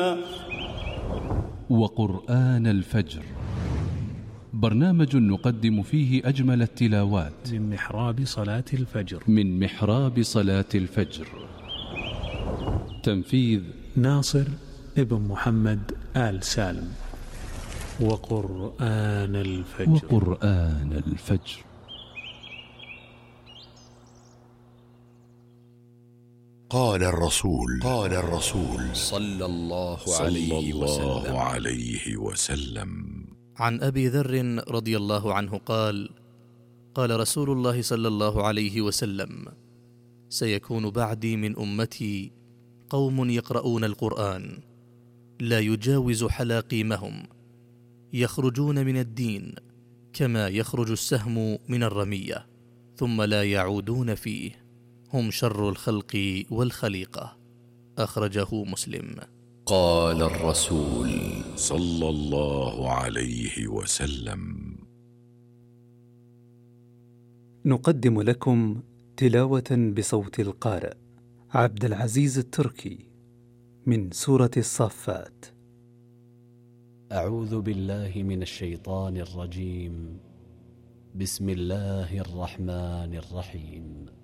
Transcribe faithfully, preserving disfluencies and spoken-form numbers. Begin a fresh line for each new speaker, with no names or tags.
وقرآن الفجر، برنامج نقدم فيه أجمل التلاوات
من محراب صلاة الفجر
من محراب صلاة الفجر. تنفيذ
ناصر ابن محمد آل سالم. وقرآن الفجر
وقرآن الفجر.
قال الرسول قال الرسول
صلى الله
عليه
وسلم,
الله عليه وسلم
عن أبي ذر رضي الله عنه قال: قال رسول الله صلى الله عليه وسلم: سيكون بعدي من أمتي قوم يقرؤون القرآن لا يجاوز حلاقيمهم، يخرجون من الدين كما يخرج السهم من الرمية، ثم لا يعودون فيه، هم شر الخلق والخليقة. أخرجه مسلم.
قال الرسول صلى الله عليه وسلم.
نقدم لكم تلاوة بصوت القارئ عبد العزيز التركي من سورة الصافات.
أعوذ بالله من الشيطان الرجيم. بسم الله الرحمن الرحيم.